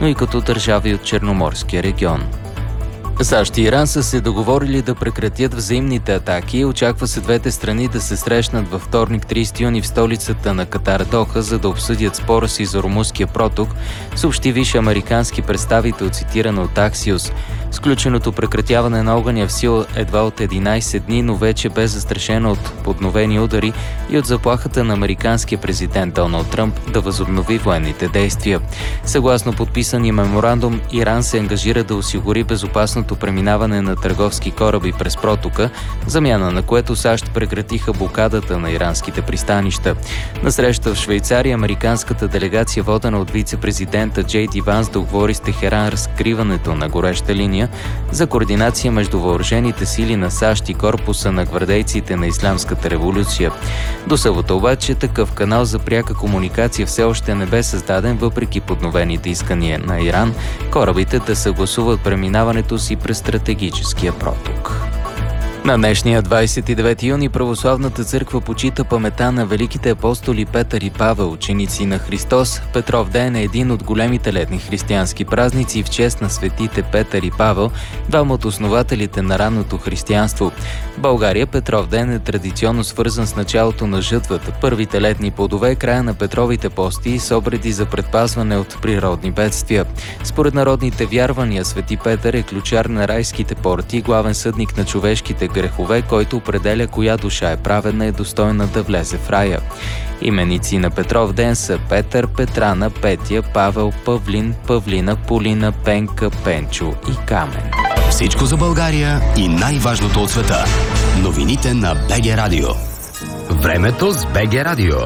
но и като държави от Черноморския регион. САЩ и Иран са се договорили да прекратят взаимните атаки. Очаква се двете страни да се срещнат във вторник 30 юни в столицата на Катар Доха, за да обсъдят спора си за Ормузския проток, съобщи висш американски представител, цитиран от Axios. Сключеното прекратяване на огъня е в сила едва от 11 дни, но вече бе застрашено от подновени удари и от заплахата на американския президент Доналд Тръмп да възобнови военните действия. Съгласно подписания меморандум, Иран се ангажира да осигури безопасното преминаване на търговски кораби през протока, замяна на което САЩ прекратиха блокадата на иранските пристанища. На среща в Швейцария американската делегация, водена от вице-президента Джей Ди Ванс, договори с Техеран разкриването на гореща линия за координация между въоръжените сили на САЩ и корпуса на гвардейците на Ислямската революция. До събота обаче такъв канал за пряка комуникация все още не бе създаден, въпреки подновените искания на Иран корабите да съгласуват преминаването си през стратегическия проток. На днешния 29 юни православната църква почита паметта на великите апостоли Петър и Павел, ученици на Христос. Петров ден е един от големите летни християнски празници в чест на светите Петър и Павел, двама от основателите на ранното християнство. В България Петров ден е традиционно свързан с началото на жътвата, първите летни плодове, края на Петровите пости с обреди за предпазване от природни бедствия. Според народните вярвания, свети Петър е ключар на райските порти, главен съдник на човешките грехове, който определя коя душа е праведна и достойна да влезе в рая. Именици на Петров ден са Петър, Петрана, Петя, Павел, Павлин, Павлина, Полина, Пенка, Пенчо и Камен. Всичко за България и най-важното от света. Новините на БГ Радио. Времето с БГ Радио.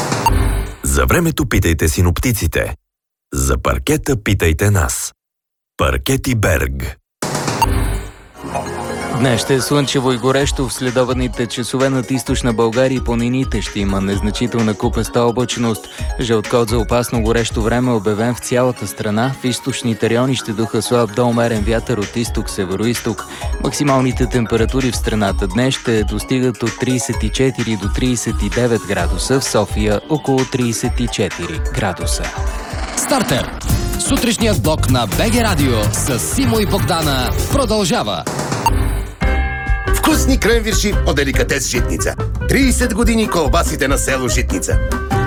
За времето питайте синоптиците. За паркета питайте нас. Паркети Берг. Днес ще е слънчево и горещо. В следобедните часове над източна България и планините ще има незначителна купеста облачност. Жълт код за опасно горещо време е обявен в цялата страна. В източните райони ще духа слаб до умерен вятър от изток-североизток. Максималните температури в страната днес ще достигат от 34 до 39 градуса, в София около 34 градуса. Стартер! Сутрешният блок на БГ Радио с Симо и Богдана продължава. Вкусни кренвирши от деликатес Житница. 30 години колбасите на село Житница.